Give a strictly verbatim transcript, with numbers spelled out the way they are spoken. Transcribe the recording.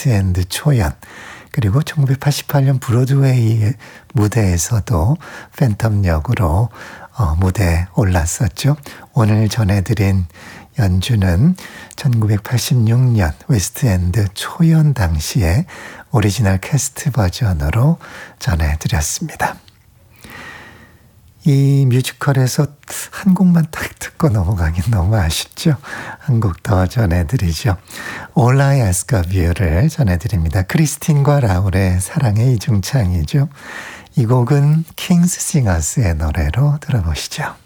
웨스트엔드 초연, 그리고 천구백팔십팔 년 브로드웨이 무대에서도 팬텀 역으로 어, 무대에 올랐었죠. 오늘 전해드린 연주는 천구백팔십육 년 웨스트엔드 초연 당시에 오리지널 캐스트 버전으로 전해드렸습니다. 이 뮤지컬에서 한 곡만 딱 듣고 넘어가긴 너무 아쉽죠. 한 곡 더 전해드리죠. All I Ask of You를 전해드립니다. 크리스틴과 라울의 사랑의 이중창이죠. 이 곡은 킹스 싱어스의 노래로 들어보시죠.